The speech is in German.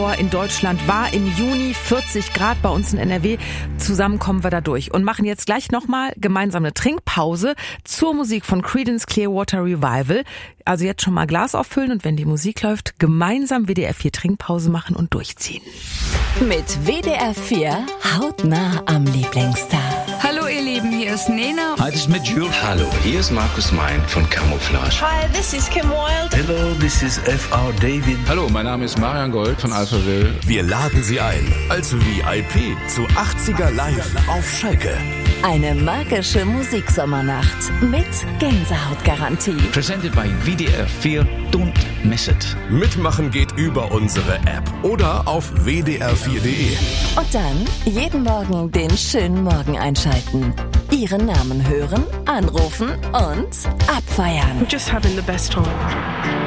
In Deutschland war im Juni 40 Grad bei uns in NRW. Zusammen kommen wir da durch und machen jetzt gleich nochmal gemeinsam eine Trinkpause zur Musik von Creedence Clearwater Revival. Also jetzt schon mal Glas auffüllen und wenn die Musik läuft, gemeinsam WDR 4 Trinkpause machen und durchziehen. Mit WDR 4 hautnah am Lieblingsstar. Hallo ihr Lieben, hier ist Nena. Hi, this is mit Jules. Hallo, hier ist Markus Mein von Camouflage. Hi, this is Kim Wilde. Hello, this is F.R. David. Hallo, mein Name ist Marian Gold von Alphaville. Wir laden Sie ein als VIP zu 80er Live auf Schalke. Eine magische Musiksommernacht mit Gänsehautgarantie. Presented by WDR 4. Don't miss it. Mitmachen geht über unsere App oder auf wdr4.de. Und dann jeden Morgen den schönen Morgen einschalten. Ihren Namen hören, anrufen und abfeiern. We're just having the best time.